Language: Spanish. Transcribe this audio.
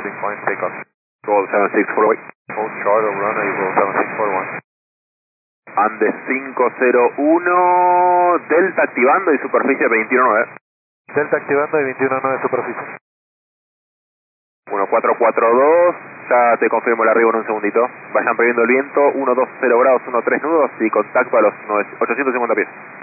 Boarding point, take off. Roll 7641. Hold short of runway, roll 7641. Ande 501, Delta activando y superficie 219. Delta activando y 21.9 superficie. 1442, ya te confirmo el arribo en un segundito. Vayan previendo el viento, 120 grados, 13 nudos y contacto a los 850 pies.